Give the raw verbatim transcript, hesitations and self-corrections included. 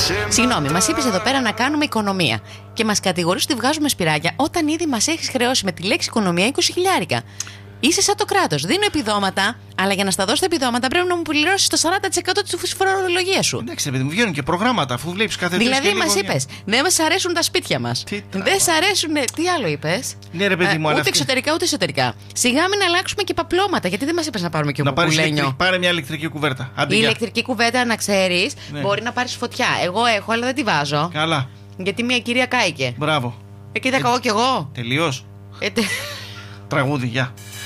Συγγνώμη, μας είπες εδώ πέρα να κάνουμε οικονομία και μας κατηγορείς ότι βγάζουμε σπυράκια όταν ήδη μας έχεις χρεώσει με τη λέξη οικονομία είκοσι χιλιάρικα. Είσαι σαν το κράτος. Δίνω επιδόματα, αλλά για να στα δώσω τα επιδόματα πρέπει να μου πληρώσεις το σαράντα τοις εκατό της φορολογίας σου. Εντάξει, παιδί μου, βγαίνουν και προγράμματα αφού βλέπεις κάθε τρεις Δηλαδή, και μας λίγο είπες, δεν μας αρέσουν τα σπίτια μας. Δεν σ' αρέσουν. Τι άλλο είπες? Ναι, ρε παιδί μου, ε, αλλά ούτε εξωτερικά ούτε εσωτερικά. Σιγά μην αλλάξουμε και παπλώματα, γιατί δεν μας είπες να πάρουμε και να πάρεις κουκουλένιο. ηλεκτρική, πάρε μια ηλεκτρική κουβέρτα. Άντε, Η γεια. ηλεκτρική κουβέρτα, να ξέρεις, Ναι. μπορεί να πάρεις φωτιά. Εγώ έχω, αλλά δεν τη βάζω. Καλά. Γιατί μια κυρία κάηκε. Μπράβο. Εκεί θα καγώ κι εγώ. Τελείως. Ε, τε- Τραγούδι, γεια.